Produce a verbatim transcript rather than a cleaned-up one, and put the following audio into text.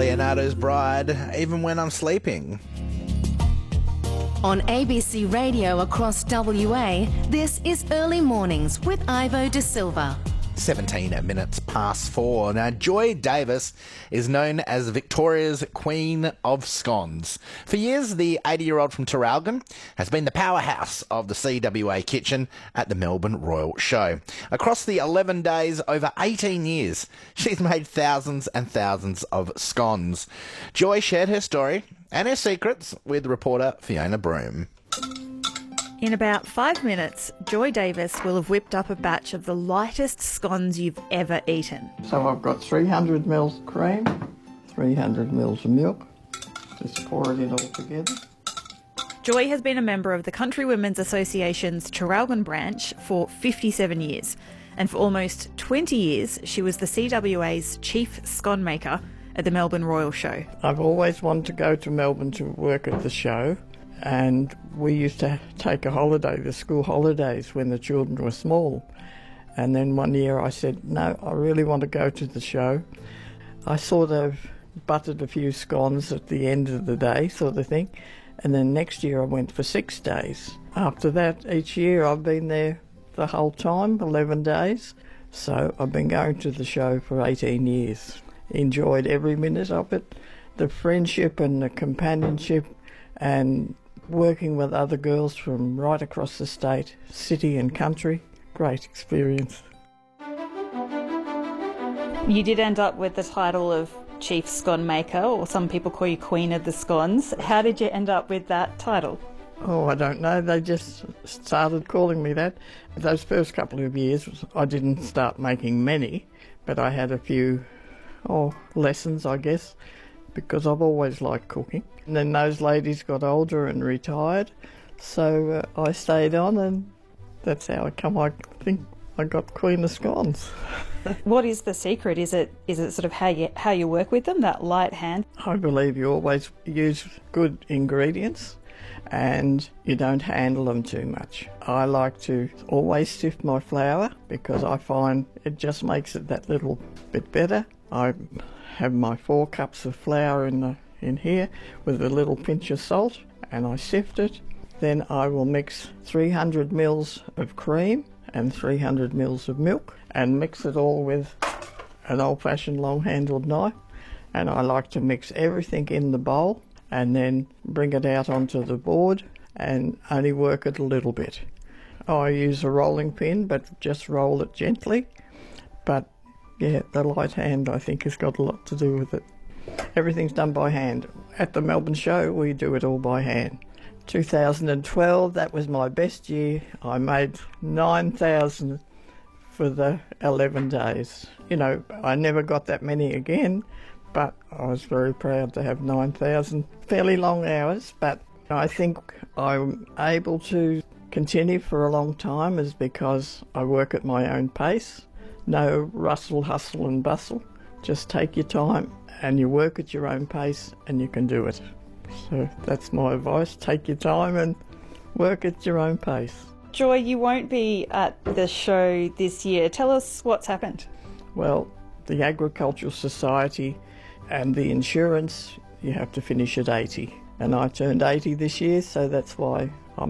Leonardo's Bride, Even When I'm Sleeping. On A B C Radio across W A, this is Early Mornings with Ivo De Silva. seventeen minutes past four. Now, Joy Davis is known as Victoria's Queen of Scones. For years, the eighty-year-old from Traralgon has been the powerhouse of the C W A kitchen at the Melbourne Royal Show. Across the eleven days, over eighteen years, she's made thousands and thousands of scones. Joy shared her story and her secrets with reporter Fiona Broome. In about five minutes, Joy Davis will have whipped up a batch of the lightest scones you've ever eaten. So I've got three hundred mils of cream, three hundred mils of milk. Just pour it in all together. Joy has been a member of the Country Women's Association's Traralgon branch for fifty-seven years, and for almost twenty years she was the C W A's chief scone maker at the Melbourne Royal Show. I've always wanted to go to Melbourne to work at the show. And we used to take a holiday, the school holidays, when the children were small. And then one year I said, no, I really want to go to the show. I sort of buttered a few scones at the end of the day, sort of thing. And then next year I went for six days. After that, each year I've been there the whole time, eleven days. So I've been going to the show for eighteen years. Enjoyed every minute of it. The friendship and the companionship and working with other girls from right across the state, city and country. Great experience. You did end up with the title of Chief Scone Maker, or some people call you Queen of the Scones. How did you end up with that title? Oh, I don't know. They just started calling me that. Those first couple of years, I didn't start making many, but I had a few oh, lessons, I guess, because I've always liked cooking. And then those ladies got older and retired, so uh, I stayed on, and that's how I come, I think I got Queen of Scones. What is the secret? Is it is it sort of how you, how you work with them, that light hand? I believe you always use good ingredients and you don't handle them too much. I like to always sift my flour because I find it just makes it that little bit better. I have my four cups of flour in the, in here with a little pinch of salt, and I sift it. Then I will mix three hundred mils of cream and three hundred mils of milk and mix it all with an old-fashioned long-handled knife. And I like to mix everything in the bowl and then bring it out onto the board and only work it a little bit. I use a rolling pin, but just roll it gently. But yeah, the light hand, I think, has got a lot to do with it. Everything's done by hand. At the Melbourne show, we do it all by hand. two thousand twelve, that was my best year. I made nine thousand for the eleven days. You know, I never got that many again, but I was very proud to have nine thousand. Fairly long hours, but I think I'm able to continue for a long time is because I work at my own pace. No rustle, hustle and bustle. Just take your time and you work at your own pace and you can do it. So that's my advice. Take your time and work at your own pace. Joy, you won't be at the show this year. Tell us what's happened. Well, the Agricultural Society and the insurance, you have to finish at eighty. And I turned eighty this year, so that's why